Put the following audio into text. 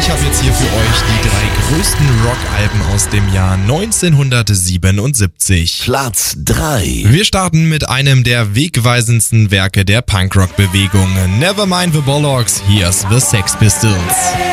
Ich habe jetzt hier für euch die 3 größten Rockalben aus dem Jahr 1977. Platz 3. Wir starten mit einem der wegweisendsten Werke der Punkrock-Bewegung. Nevermind the Bollocks, here's the Sex Pistols.